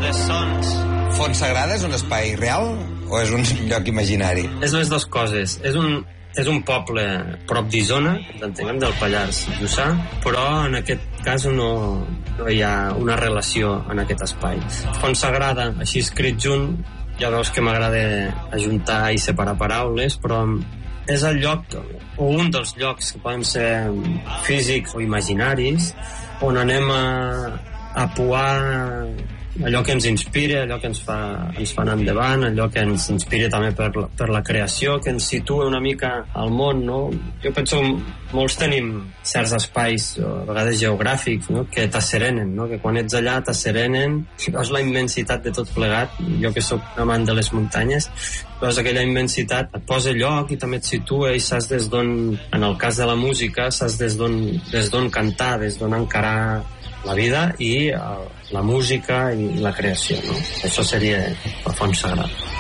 les sons. Fontsagrada és un espai real o és un lloc imaginari? És les dues coses. És un poble prop d'Isona, entenguem, del Pallars Jussà, però en aquest cas no hi ha una relació en aquest espai. Fontsagrada, així escrit junt, ja veus que m'agrada ajuntar i separar paraules, però és el lloc, o un dels llocs que poden ser físics o imaginaris, on anem a pouar allò que ens inspira, allò que ens fa anar endavant, allò que ens inspira també per la creació, que ens situa una mica al món, no? Jo penso que molts tenim certs espais, a vegades geogràfics, no? Que t'asserenen, no? Que quan ets allà t'asserenen, veus la immensitat de tot plegat. Jo que sóc un amant de les muntanyes, veus aquella immensitat, et posa lloc i també et situa i saps des d'on, en el cas de la música, saps des d'on cantar, des d'on encarar la vida i la música i la creació, no? Això seria la Fontsagrada.